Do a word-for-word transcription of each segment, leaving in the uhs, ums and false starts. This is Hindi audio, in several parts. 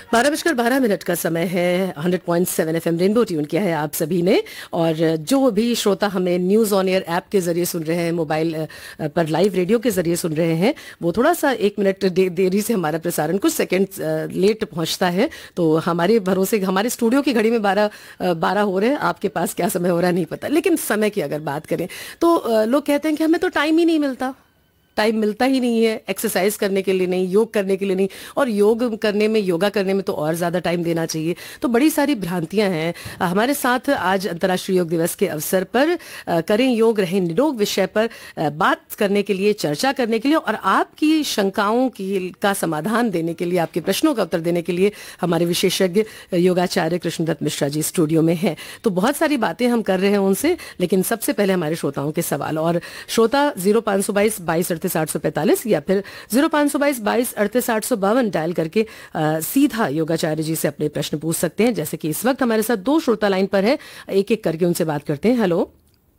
बारह बजकर बारह मिनट का समय है। Hundred point seven F M rainbow tune किया है आप सभी ने। और जो भी श्रोता हमें न्यूज़ ऑन एयर ऐप के जरिए सुन रहे हैं, मोबाइल पर लाइव रेडियो के जरिए सुन रहे हैं, वो थोड़ा सा एक मिनट दे, देरी से हमारा प्रसारण कुछ सेकंड लेट पहुंचता है। तो हमारे भरोसे हमारे स्टूडियो की घड़ी में बारह बारह हो रहे हैं, आपके पास क्या समय हो रहा है नहीं पता। लेकिन समय की अगर बात करें तो लोग कहते हैं कि हमें तो टाइम ही नहीं मिलता, टाइम मिलता ही नहीं है एक्सरसाइज करने के लिए नहीं, योग करने के लिए नहीं, और योग करने में, योगा करने में तो और ज़्यादा टाइम देना चाहिए। तो बड़ी सारी भ्रांतियां हैं। हमारे साथ आज अंतर्राष्ट्रीय योग दिवस के अवसर पर करें योग रहें निरोग विषय पर बात करने के लिए, चर्चा करने के लिए और आपकी शंकाओं की का समाधान देने के लिए, आपके प्रश्नों का उत्तर देने के लिए हमारे विशेषज्ञ योगाचार्य कृष्णदत्त मिश्रा जी स्टूडियो में हैं। तो बहुत सारी बातें हम कर रहे हैं उनसे, लेकिन सबसे पहले हमारे श्रोताओं के सवाल। और श्रोता जीरो पाँच सौ बाईस बाईस अड़तीस आठ सौ पैंतालीस या फिर जीरो पाँच सौ बाईस बाईस अड़तीस आठ सौ बावन डायल करके आ, सीधा योगाचार्य जी से अपने प्रश्न पूछ सकते हैं। जैसे कि इस वक्त हमारे साथ दो श्रोता लाइन पर है, एक एक करके उनसे बात करते हैं। हेलो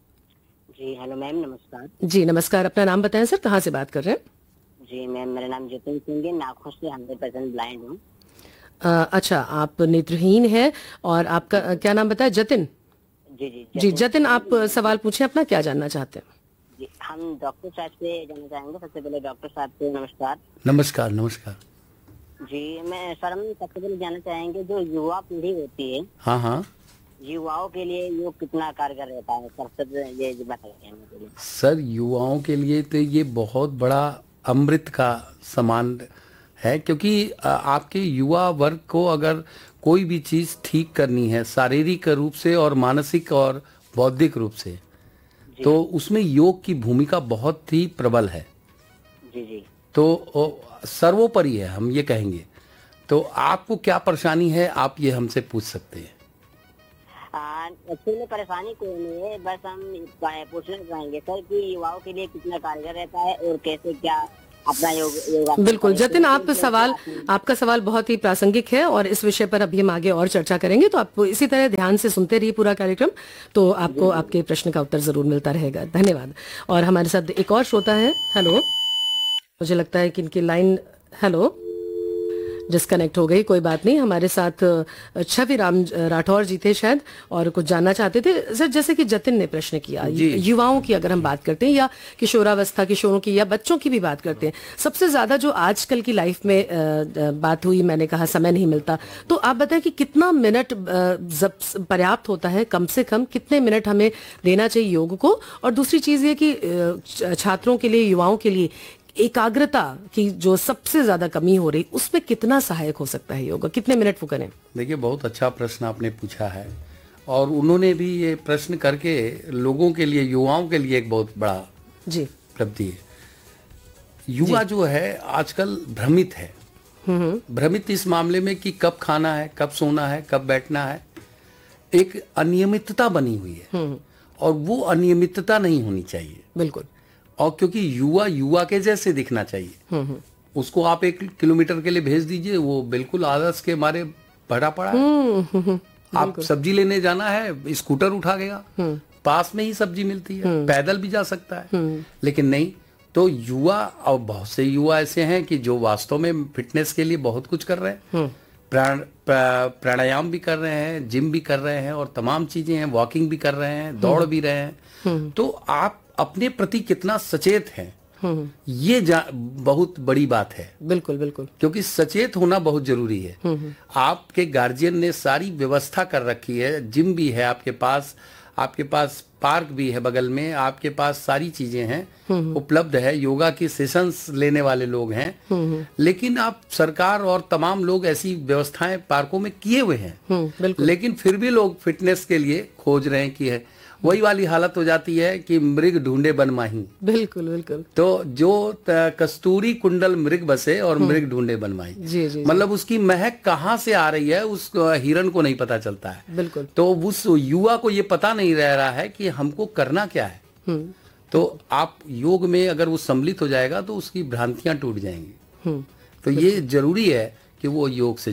जी, हेलो मैम, नमस्कार। जी नमस्कार, अपना नाम बताएं सर, कहाँ से बात कर रहे हैं? जी मैम, मेरा नाम जतिन सिंह है, नाखुश से हंड्रेड परसेंट ब्लाइंड हूँ। अच्छा, आप नेत्रहीन है और आपका क्या नाम बताया? जतिन। जी जी जी जतिन, आप सवाल पूछें अपना, क्या जानना चाहते हैं? जी, हम डॉक्टर साहब से जानना चाहेंगे। सबसे पहले डॉक्टर साहब से नमस्कार। नमस्कार नमस्कार। जी, मैं सर हम सबसे पहले जानना चाहेंगे, जो युवा पीढ़ी होती है, हाँ हाँ, युवाओं के लिए योग कितना कारगर रहता है सर? सबसे ये बताइए के लिए। सर युवाओं के लिए तो ये बहुत बड़ा अमृत का समान है, क्योंकि आपके युवा वर्ग को अगर कोई भी चीज़ ठीक करनी है शारीरिक रूप से और मानसिक और बौद्धिक रूप से, तो उसमें योग की भूमिका बहुत ही प्रबल है। जी जी। तो सर्वोपरि है, हम ये कहेंगे। तो आपको क्या परेशानी है, आप ये हमसे पूछ सकते हैं। एक्चुअली परेशानी कोई नहीं है, बस हम पूछना चाहेंगे सर कि युवाओं के लिए कितना कारगर रहता है और कैसे क्या अपना योग योगा। बिल्कुल जतिन, आप सवाल आपका सवाल बहुत ही प्रासंगिक है और इस विषय पर अभी हम आगे और चर्चा करेंगे। तो आप इसी तरह ध्यान से सुनते रहिए पूरा कार्यक्रम, तो आपको आपके प्रश्न का उत्तर जरूर मिलता रहेगा। धन्यवाद। और हमारे साथ एक और श्रोता है। हेलो, मुझे लगता है कि इनकी लाइन, हेलो, डिस्कनेक्ट हो गई, कोई बात नहीं। हमारे साथ छवि राम राठौर जी थे शायद, और कुछ जानना चाहते थे सर। जैसे कि जतिन ने प्रश्न किया, युवाओं की अगर हम बात करते हैं या किशोरावस्था किशोरों की या बच्चों की भी बात करते हैं, सबसे ज्यादा जो आजकल की लाइफ में बात हुई, मैंने कहा समय नहीं मिलता, तो आप बताएं कि कितना मिनट पर्याप्त होता है, कम से कम कितने मिनट हमें देना चाहिए योग को? और दूसरी चीज ये कि छात्रों के लिए, युवाओं के लिए एकाग्रता की जो सबसे ज्यादा कमी हो रही, उसमें कितना सहायक हो सकता है योग? कितने मिनट वो करें? देखिए, बहुत अच्छा प्रश्न आपने पूछा है, और उन्होंने भी ये प्रश्न करके लोगों के लिए, युवाओं के लिए एक बहुत बड़ा जी उपलब्धि है। युवा जो है आजकल भ्रमित है, भ्रमित इस मामले में कि कब खाना है, कब सोना है, कब बैठना है। एक अनियमितता बनी हुई है, और वो अनियमितता नहीं होनी चाहिए। बिल्कुल। और क्योंकि युवा युवा के जैसे दिखना चाहिए, उसको आप एक किलोमीटर के लिए भेज दीजिए, वो बिल्कुल आलस के मारे भरा पड़ा है। आप सब्जी लेने जाना है, स्कूटर उठा गया, पास में ही सब्जी मिलती है, पैदल भी जा सकता है, लेकिन नहीं। तो युवा, और बहुत से युवा ऐसे हैं कि जो वास्तव में फिटनेस के लिए बहुत कुछ कर रहे हैं, प्राण प्राणायाम भी कर रहे हैं, जिम भी कर रहे हैं, और तमाम चीजें हैं, वॉकिंग भी कर रहे हैं, दौड़ भी रहे हैं। तो आप अपने प्रति कितना सचेत हैं, ये बहुत बड़ी बात है। बिल्कुल बिल्कुल, क्योंकि सचेत होना बहुत जरूरी है। आपके गार्जियन ने सारी व्यवस्था कर रखी है, जिम भी है आपके पास, आपके पास पार्क भी है बगल में, आपके पास सारी चीजें हैं, उपलब्ध है, योगा की सेशंस लेने वाले लोग हैं, लेकिन आप, सरकार और तमाम लोग ऐसी व्यवस्थाएं पार्कों में किए हुए हैं, लेकिन फिर भी लोग फिटनेस के लिए खोज रहे हैं कि है। वही वाली हालत हो जाती है कि मृग ढूंढे बन माही। बिल्कुल बिल्कुल। तो जो कस्तूरी कुंडल मृग बसे और मृग ढूंढे बन माही, जी जी, मतलब उसकी महक कहाँ से आ रही है उस हिरण को नहीं पता चलता है। बिल्कुल। तो उस युवा को ये पता नहीं रह रहा है कि हमको करना क्या है। तो आप योग में अगर वो सम्मिलित हो जाएगा तो उसकी भ्रांतियां टूट जाएंगी। तो ये जरूरी है कि वो योग से जुड़े।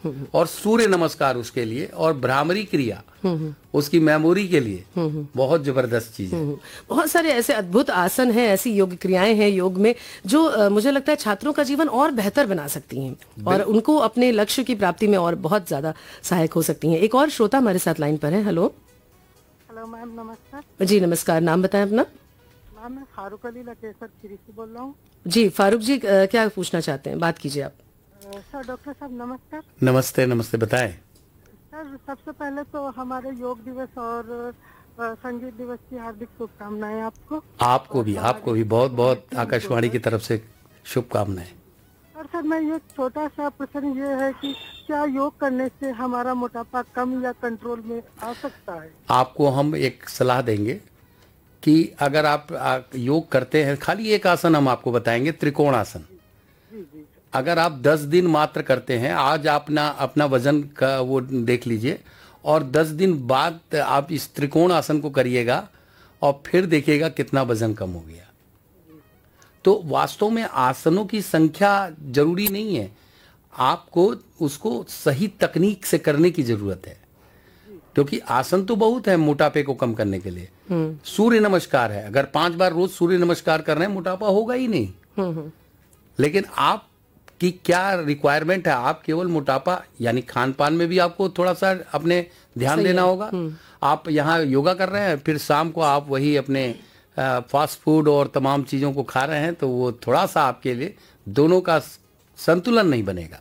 और सूर्य नमस्कार उसके लिए, और भ्रामरी क्रिया उसकी मेमोरी के लिए बहुत जबरदस्त चीज है। बहुत सारे ऐसे अद्भुत आसन हैं, ऐसी योग क्रियाएं हैं योग में जो अ, मुझे लगता है छात्रों का जीवन और बेहतर बना सकती हैं और उनको अपने लक्ष्य की प्राप्ति में और बहुत ज्यादा सहायक हो सकती हैं। एक और श्रोता हमारे साथ लाइन पर है। हेलो। हेलो मैम, नमस्कार। जी नमस्कार, नाम बताएं अपना। मैम मैं फारूक अली लकेसर खीरी से बोल रहा हूँ। जी फारूक जी, अ, क्या पूछना चाहते हैं, बात कीजिए आप। अ, सर डॉक्टर साहब नमस्कार। नमस्ते नमस्ते, बताएं। सर सबसे पहले तो हमारे योग दिवस और अ, संगीत दिवस की हार्दिक शुभकामनाएं आपको। आपको भी, आपको भी बहुत बहुत आकाशवाणी की तरफ से शुभकामनाएं। और सर मैं ये छोटा सा प्रश्न ये है कि क्या योग करने से हमारा मोटापा कम या कंट्रोल में आ सकता है? आपको हम एक सलाह देंगे कि अगर आप आ, योग करते हैं, खाली एक आसन हम आपको बताएंगे, त्रिकोण आसन। जी जी। अगर आप दस दिन मात्र करते हैं, आज अपना अपना वजन का वो देख लीजिए और दस दिन बाद आप इस त्रिकोण आसन को करिएगा और फिर देखिएगा कितना वजन कम हो गया। तो वास्तव में आसनों की संख्या जरूरी नहीं है, आपको उसको सही तकनीक से करने की जरूरत है, क्योंकि आसन तो बहुत है मोटापे को कम करने के लिए। सूर्य नमस्कार है, अगर पांच बार रोज सूर्य नमस्कार कर रहे हैं मोटापा होगा ही नहीं। लेकिन आप की क्या रिक्वायरमेंट है, आप केवल मोटापा यानी खान पान में भी आपको थोड़ा सा अपने ध्यान देना होगा। आप यहाँ योगा कर रहे हैं, फिर शाम को आप वही अपने फास्ट फूड और तमाम चीजों को खा रहे हैं, तो वो थोड़ा सा आपके लिए दोनों का संतुलन नहीं बनेगा।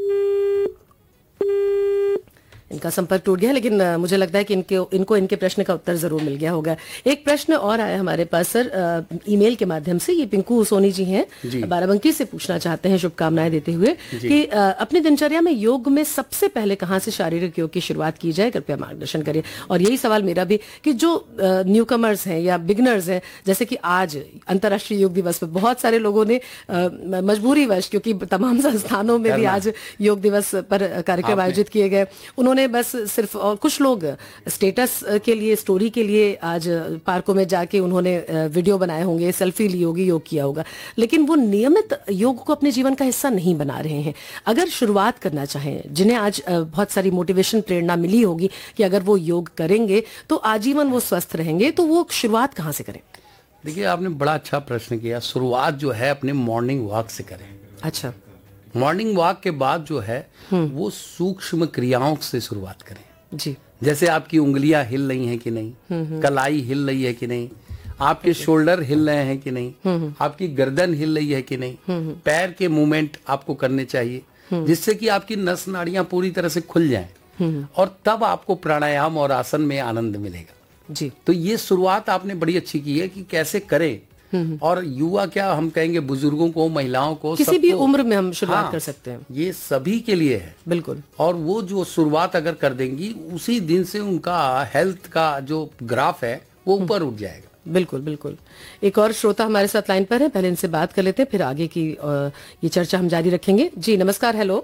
इनका संपर्क टूट गया, लेकिन अ, मुझे लगता है कि इनके इनको इनके प्रश्न का उत्तर जरूर मिल गया होगा। एक प्रश्न और आया हमारे पास सर, अ, ईमेल के माध्यम से। ये पिंकू सोनी जी हैं, बाराबंकी से पूछना चाहते हैं शुभकामनाएं देते हुए कि अ, अपनी दिनचर्या में योग में सबसे पहले कहाँ से शारीरिक योग की शुरुआत की जाए, कृपया मार्गदर्शन करिए। और यही सवाल मेरा भी कि जो न्यू कमर्स हैं या बिगनर्स हैं, जैसे कि आज अंतर्राष्ट्रीय योग दिवस पर बहुत सारे लोगों ने मजबूरी वश, क्योंकि तमाम संस्थानों में भी आज योग दिवस पर कार्यक्रम आयोजित किए गए, उन्होंने बस सिर्फ, और कुछ लोग स्टेटस के लिए, स्टोरी के लिए आज पार्कों में जाके उन्होंने वीडियो बनाए होंगे, सेल्फी ली होगी, योग किया होगा, लेकिन वो नियमित योग को अपने जीवन का हिस्सा नहीं बना रहे हैं। अगर शुरुआत करना चाहें, जिन्हें आज बहुत सारी मोटिवेशन, प्रेरणा मिली होगी कि अगर वो योग करेंगे तो आजीवन वो स्वस्थ रहेंगे, तो वो शुरुआत कहाँ से करें? देखिए, आपने बड़ा अच्छा प्रश्न किया। शुरुआत जो है अपने मॉर्निंग वॉक से करें। अच्छा। मॉर्निंग वॉक के बाद जो है वो सूक्ष्म क्रियाओं से शुरुआत करें। जी। जैसे आपकी उंगलियां हिल रही हैं कि नहीं, कलाई हिल रही है कि नहीं, आपके शोल्डर हिल रहे हैं कि नहीं, आपकी गर्दन हिल रही है कि नहीं, पैर के मूवमेंट आपको करने चाहिए, जिससे कि आपकी नस नाड़ियां पूरी तरह से खुल जाएं, और तब आपको प्राणायाम और आसन में आनंद मिलेगा। जी। तो ये शुरुआत आपने बड़ी अच्छी की है कि कैसे करें। और युवा क्या हम कहेंगे, बुजुर्गों को, महिलाओं को, किसी भी उम्र में हम शुरुआत हाँ, कर सकते हैं। ये सभी के लिए है। बिल्कुल। और वो जो शुरुआत अगर कर देंगी, उसी दिन से उनका हेल्थ का जो ग्राफ है वो ऊपर उठ जाएगा। बिल्कुल बिल्कुल। एक और श्रोता हमारे साथ लाइन पर है, पहले इनसे बात कर लेते हैं, फिर आगे की आ, ये चर्चा हम जारी रखेंगे। जी नमस्कार। Hello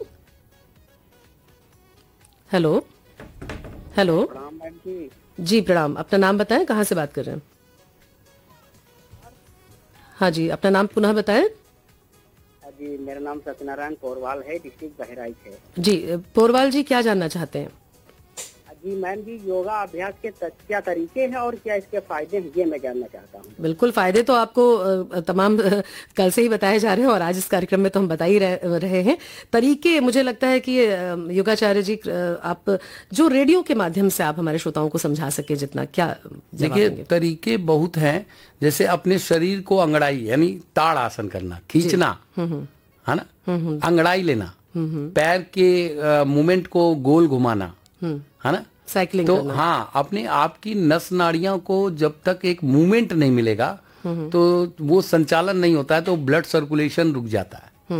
hello hello. जी प्रणाम, अपना नाम बताएं, कहाँ से बात कर रहे हैं? हाँ जी, अपना नाम पुनः बताएं। जी मेरा नाम सत्यनारायण पोरवाल है, डिस्ट्रिक्ट बहराइच है। जी पोरवाल जी, क्या जानना चाहते हैं? जी मैम जी, योगा अभ्यास के त- क्या तरीके हैं और क्या इसके फायदे हैं, ये मैं जानना चाहता हूँ। बिल्कुल, फायदे तो आपको अ, तमाम अ, कल से ही बताए जा रहे हैं और आज इस कार्यक्रम में तो हम बता ही रह, रहे हैं। तरीके, मुझे लगता है कि अ, योगाचार्य जी, अ, आप जो रेडियो के माध्यम से आप हमारे श्रोताओं को समझा सके जितना, क्या देखिए तरीके बहुत हैं। जैसे अपने शरीर को अंगड़ाई यानी ताड़ आसन करना, खींचना है ना, अंगड़ाई लेना, पैर के मूवमेंट को गोल घुमाना, है ना, साइकिलिंग तो करना। हाँ, अपने आपकी नस नाड़ियों को जब तक एक मूवमेंट नहीं मिलेगा तो वो संचालन नहीं होता है, तो ब्लड सर्कुलेशन रुक जाता है।